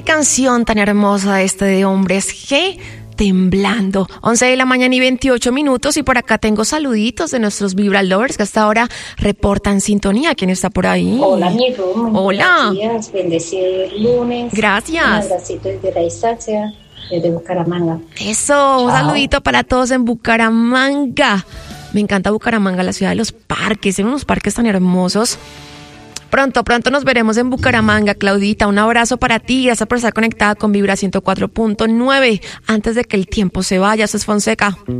canción tan hermosa de Hombres G, Temblando. 11 de la mañana y 28 minutos. Y por acá tengo saluditos de nuestros Vibra Lovers que hasta ahora reportan sintonía. ¿Quién está por ahí? Hola, amigo. Hola. Buenos días. Bendecido lunes. Gracias. Un abracito desde la distancia, desde Bucaramanga. Eso, un Chao. saludito para todos en Bucaramanga. Me encanta Bucaramanga, la ciudad de los parques. Tiene unos parques tan hermosos. Pronto nos veremos en Bucaramanga, Claudita. Un abrazo para ti. Gracias por estar conectada con Vibra 104.9. Antes de que el tiempo se vaya, eso es Fonseca.